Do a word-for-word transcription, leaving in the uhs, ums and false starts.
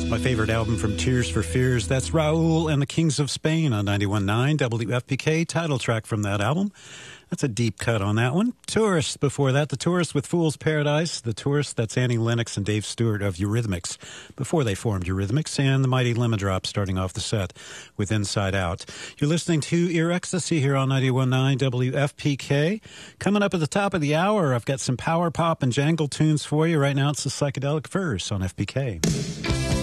My favorite album from Tears for Fears. That's Raul and the Kings of Spain on ninety-one point nine W F P K. Title track from that album. That's a deep cut on that one. Tourists before that. The Tourists with Fool's Paradise. The Tourists, that's Annie Lennox and Dave Stewart of Eurythmics before they formed Eurythmics. And the Mighty Lemon Drop starting off the set with Inside Out. You're listening to Ear Ecstasy here on ninety-one point nine W F P K. Coming up at the top of the hour, I've got some power pop and jangle tunes for you. Right now it's the Psychedelic Verse on F P K.